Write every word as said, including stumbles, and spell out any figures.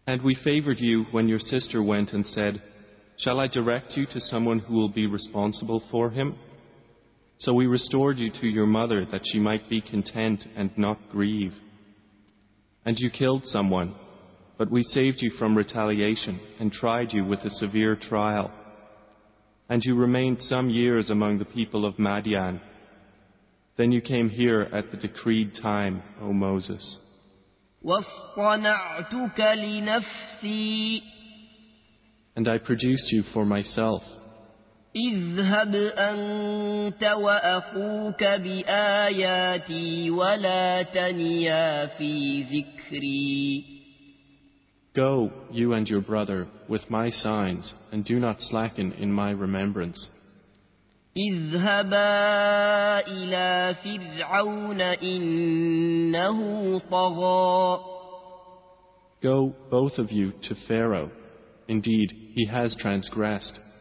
And we favored you when your sister went and said, "Shall I direct you to someone who will be responsible for him?" So we restored you to your mother that she might be content and not grieve. And you killed someone, but we saved you from retaliation and tried you with a severe trial. And you remained some years among the people of Madian. Then you came here at the decreed time, O Moses. وَاصْطَنَعْتُكَ لِنَفْسِي And I produced you for myself. اذهب أنت وأخوك بآياتي ولا تنيا في ذكري. Go, you and your brother, with my signs, and do not slacken in my remembrance. اذهبا إلى فرعون إنه طغى. Go, both of you, to Pharaoh. Indeed, he has transgressed.